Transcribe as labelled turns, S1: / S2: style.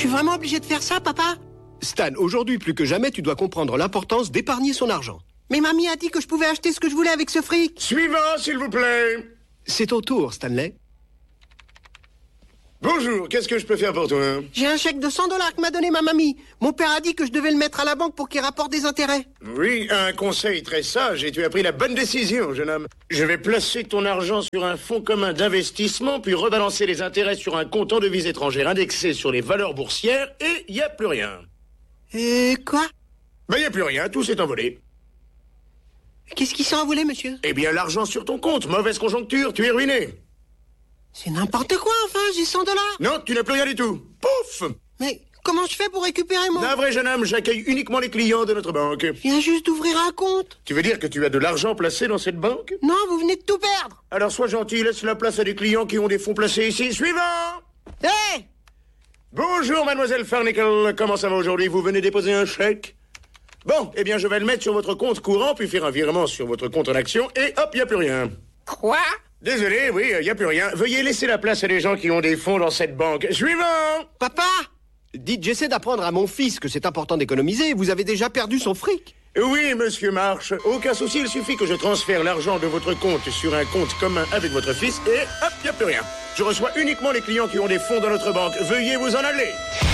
S1: suis vraiment obligé de faire ça, papa?
S2: Stan, aujourd'hui plus que jamais, tu dois comprendre l'importance d'épargner son argent.
S1: Mais mamie a dit que je pouvais acheter ce que je voulais avec ce fric.
S3: Suivant, s'il vous plaît.
S2: C'est ton tour, Stanley.
S3: Bonjour, qu'est-ce que je peux faire pour toi?
S1: J'ai un chèque de 100 $ que m'a donné ma mamie. Mon père a dit que je devais le mettre à la banque pour qu'il rapporte des intérêts.
S3: Oui, un conseil très sage et tu as pris la bonne décision, jeune homme. Je vais placer ton argent sur un fonds commun d'investissement, puis rebalancer les intérêts sur un compte en devises étrangères indexé sur les valeurs boursières et il n'y a plus rien.
S1: Et quoi?
S3: Ben, il n'y a plus rien, tout s'est envolé.
S1: Qu'est-ce qui s'est envolé, monsieur?
S3: Eh bien, l'argent sur ton compte, mauvaise conjoncture, tu es ruiné.
S1: C'est n'importe quoi, enfin, j'ai 100 $.
S3: Non, tu n'as plus rien du tout. Pouf!
S1: Mais comment je fais pour récupérer mon...
S3: Navré, jeune homme, j'accueille uniquement les clients de notre banque.
S1: Je viens juste d'ouvrir un compte.
S3: Tu veux dire que tu as de l'argent placé dans cette banque?
S1: Non, vous venez de tout perdre.
S3: Alors sois gentil, laisse la place à des clients qui ont des fonds placés ici. Suivant!
S1: Hé!
S3: Bonjour, mademoiselle Farnicle. Comment ça va aujourd'hui? Vous venez déposer un chèque? Bon, eh bien, je vais le mettre sur votre compte courant, puis faire un virement sur votre compte en action, et hop, il n'y a plus rien.
S1: Quoi?
S3: Désolé, oui, il n'y a plus rien. Veuillez laisser la place à des gens qui ont des fonds dans cette banque. Suivant!
S1: Papa!
S2: Dites, j'essaie d'apprendre à mon fils que c'est important d'économiser. Vous avez déjà perdu son fric.
S3: Oui, monsieur Marsh. Aucun souci, il suffit que je transfère l'argent de votre compte sur un compte commun avec votre fils, et hop, il n'y a plus rien. Je reçois uniquement les clients qui ont des fonds dans notre banque. Veuillez vous en aller.